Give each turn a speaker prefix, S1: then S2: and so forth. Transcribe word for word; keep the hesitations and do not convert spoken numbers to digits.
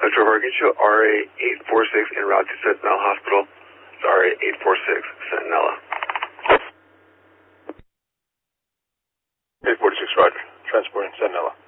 S1: Metro Arkansas, R A eight four six en route to Sentinel Hospital. It's R A eight four six, Sentinella.
S2: eight four six, roger. Transporting Sentinella.